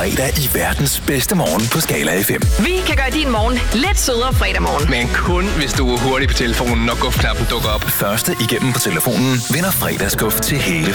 fredag i verdens bedste morgen på Skala FM. Vi kan gøre din morgen lidt sødere fredag morgen. Men kun hvis du er hurtig på telefonen, når guf-knappen dukker op. Første igennem på telefonen vinder fredagsguf til hele